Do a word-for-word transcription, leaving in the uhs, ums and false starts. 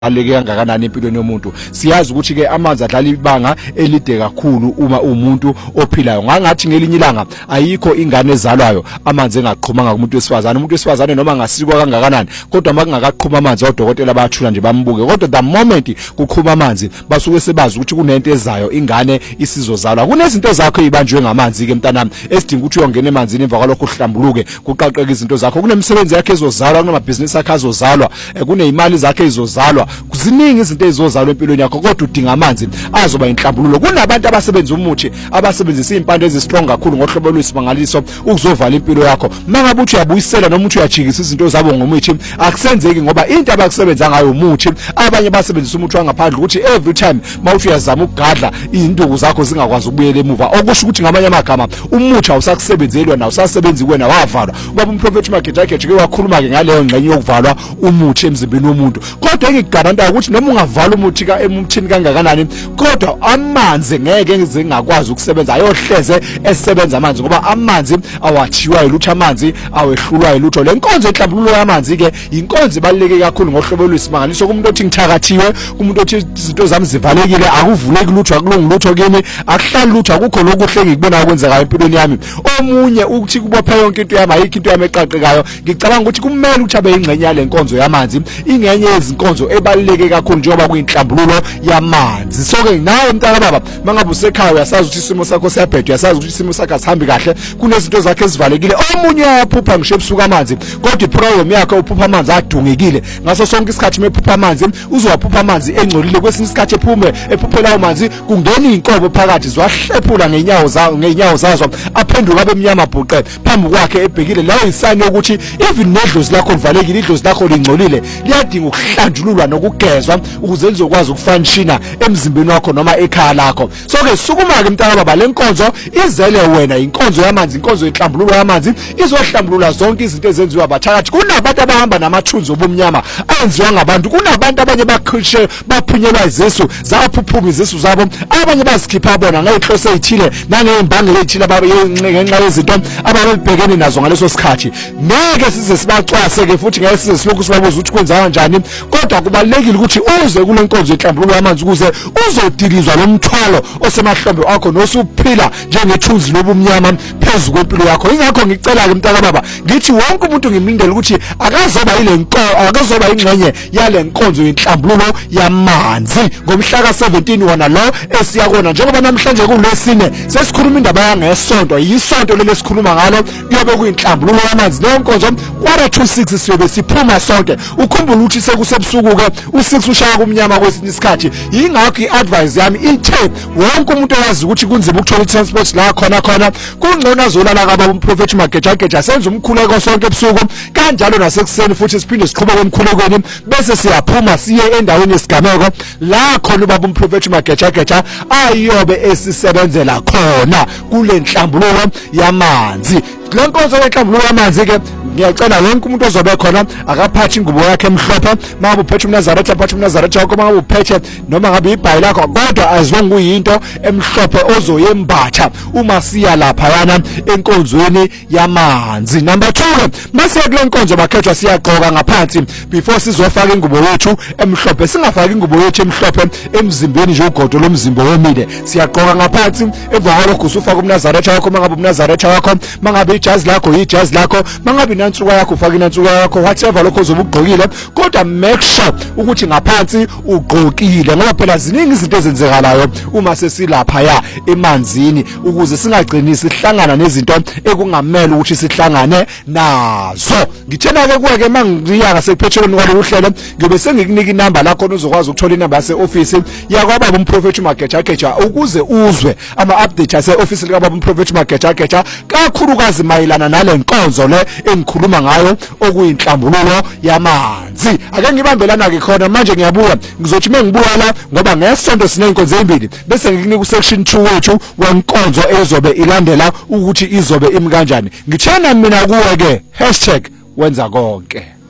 aleke kangakanani empilweni yomuntu. Siyazi ukuthi ke amanzi adlala ibanga elide kakhulu uma umuntu ophilayo. Ngangathi ngelinye ilanga ayikho ingane ezalwayo amanzi engaqhumanga kumuntu wesifazane. Umuntu wesifazane noma ngasikwa kangakanani kodwa makungaqhuma amanzi odokotela bayathula nje bambuke. Kodwa the moment kuqhuma amanzi basuke sebazi ukuthi kunento ezayo ingane isizozalwa. Kunezinto zakho ezibanjwe ngamanzi ke mntanami esidinga ukuthi uyongena emanzini emva kwalokho uhlambuluke kuqaqeka izinto zakho. Kunemsebenzi yakhe ezozalwa, kunamabhizinisi akhe azozalwa, kunezimali zakhe ezozalwa. Kuziningi izinto ezozalwa empilweni yakho kodwa udinga amanzi azoba inhlambululo. Kunabantu abasebenza umuthi abasebenzisa impande ezistrong kakhulu ngohlobo lwesimangaliso ukuzovala impilo yakho. Mangabe uthi uyabuyisela noma uthi uyajikisa izinto zabo ngomuthi akusenzeki ngoba into abakusebenza ngayo umuthi. Abanye basebenzisa umuthi wangaphandle ukuthi every time mawuthi uyazama ukugadla izinto zakho zingakwazi ukubuyela emuva. Okusho ukuthi ngamanye amagama umuthi awusakusebenzelwa na usasebenzi kuwena wavalwa. Ubaba umprofeti Magejageja ke wakhuluma ke ngaleyo ngxenye yokuvalwa umuthi emzimbeni womuntu. Kodwa engikugaranta ukuthi noma ungavala umuthi ka emuthini kangakanani kodwa amanzi ngeke ngizengakwazi ukusebenza ayohleze esebenza amanzi ngoba amanzi awathiwa ilutho amanzi awehlulwa ilutho. Lenkonzo enhlambululo yamanzi ke inkonzo ibaluleke kakhulu ngohlobo lwesimangaliso kumuntu othi ngithakathiwe, umuntu othi izinto zami zivalekile akuvuleki lutho akulungi lutho kimi akuhlali lutho akukho lokuhle ngikubona kwenzeka empilweni yami. Omunye ukuthi kubopha yonke into yami ayikho into yami eqaqekayo. Ngicabanga ukuthi kumele ukuthi abe ingxenye yale nkonzo yamanzi ingenye yezinkonzo ebaluleke kakhulu njengoba kuyinhlambululo yamanzi. So ke nawe mntana baba mangabe usekhaya uyasazi ukuthi isimo sakho siyabhedwa, uyasazi ukuthi isimo sakho asihambi kahle, kunezinto zakhe ezivalekile. Omunye uyaphupha ngisho ebusuku amanzi kodwa iproblem yakhe uphupha amanzi adungekile. Ngaso sonke isikhathi mephupha amanzi uzowaphupha amanzi engcolile, kwesinye isikhathi ephume ephuphela amanzi kungena inkobo phakathi zwahlephula ngenyawo zawo ngenyawo zazo aphenduka abemnyama bhuqe phambi kwakhe ebhekile. Lawo isani ukuthi even nedlozi lakho livalekile, idlozi lakho lingcolile liyadinga ukuhlanjululwa nokugezwa ukuze lizokwazi ukufanshina emzimbeni wakho noma ekhaya lakho. So ke sukuma ke mntana baba lenkonzo izele wena inkonzo yamanzi, inkonzo yenhlambululo yamanzi izohlambulula zonke izinto ezenziwa abathakathi. Kunabantu abahamba namathunzi obumnyama ayenziwa ngabantu, kunabantu abanye bakhishe baphunyelwa izisu zaphuphuma izisu zabo, abanye bazikhipha bona ngayinhloso ezithile nangeyimbange ezithile ngenxa yezinto ababebhekene nazo ngaleso sikhathi. Ngeke size sibacwase ke futhi ngeke size siloku sibabuza ukuthi kwenza kanjani, kodwa kubalekile ukuthi uze kule nkonzo yenhlambululo yamanzi ukuze uzodilizwa lomthwalo osemahlombe akho nosuphila njengethunzi lobumnyama phezulu kwempilo yakho. Ingakho ngicela ke mntaka baba ngithi wonke umuntu ngimindele ukuthi akazoba ile nkonzo akazoba ingxenye yale nkonzo yenhlambululo yamanzi ngomhla ka seventeen wona lo esiyakona. Njengoba namhlanje kulesine sesikhuluma indaba yangesonto, yisonto leli sikhuluma ngalo kuyobe kuyinhlambululo yamanzi. Le nkonzo quarter to six siyobe siphuma sonke. Ukhumbula ukuthi sekusebusuku ke u six ushaya kumnyama kwesinye isikhathi. Yingakho iadvice yami ithe wonke umuntu oyazi ukuthi kunzima ukuthola transport la khona khona kungcono azolala kababa umprofeti Magejageja senza umkhuleko sonke ebusuku kanjalo nasekuseni futhi siphinde siqhubeke emkhulekweni bese siyaphuma siye endaweni yesigameko la khona ubaba umprofeti Magejageja ayobe esisebenzela khona kule nhlambululo yamanzi. Le nkonzo yenhlambululo yamanzi ke ngiyacela wonke umuntu ozobe khona akaphathi ingubo yakhe emhlophe. Mangabe uphethe umNazaretha aphathe umNazaretha wakho, mangabe uphethe noma ngabe ibhayi lakho kodwa azonge kuyinto emhlophe ozoyembatha uma siya lapha yana enkonzweni yamanzi. Number two mase kule nkonzo bakhethwa siyagqoka ngaphansi before sizofaka ingubo yethu emhlophe. Singafaki ingubo yethu emhlophe emzimbeni nje ugodo lomzimbo womile, siyagqoka ngaphansi emva kwalokho usufaka umNazaretha wakho. Mangabe umNazaretha wakho, mangabe ijazi lakho ijazi lakho, mangabe inansuka yakho ufaka inansuka yakho, whatever lokho uzobugqokile kodwa make sure ukuthi ngaphansi ugqokile ngoba phela ziningi izinto ezenzekalayo uma sesilapha ya emanzini ukuze singagcini sihlangana nezinto ekungamela ukuthi sihlangane nazo. Ngithena ke kuwe ke mangiyaka sekuphethelweni kwalo uhlelo ngibe sengikunika inamba lakho uzokwazi ukuthola inamba yase office yakwababa umprofeti Magejageja ukuze uzwe ama update yase office likababa umprofeti Magejageja kakhulukazi mayelana nale nkonzo le engikhuluma ngayo okuyinhlambululo yamanzi. Ake ngibambelana ke khona manje ngiyabuka ngizothi mengibuka la ngoba ngesonto sinenkonzo ezimbili bese ngikunika usection two wethu wenkonzo ezobe ilandela ukuthi izobe imi kanjani. Ngithena mina kuwe ke hashtag wenza konke.